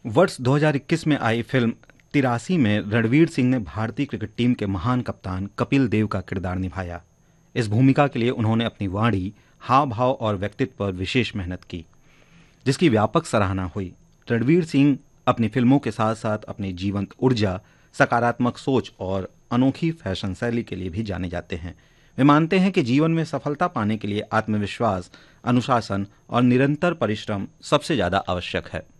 वर्ष 2021 में आई फिल्म 83 में रणवीर सिंह ने भारतीय क्रिकेट टीम के महान कप्तान कपिल देव का किरदार निभाया। इस भूमिका के लिए उन्होंने अपनी वाणी, हाव भाव और व्यक्तित्व पर विशेष मेहनत की, जिसकी व्यापक सराहना हुई। रणवीर सिंह अपनी फिल्मों के साथ साथ अपनी जीवंत ऊर्जा, सकारात्मक सोच और अनोखी फैशन शैली के लिए भी जाने जाते हैं। वे मानते हैं कि जीवन में सफलता पाने के लिए आत्मविश्वास, अनुशासन और निरंतर परिश्रम सबसे ज्यादा आवश्यक है।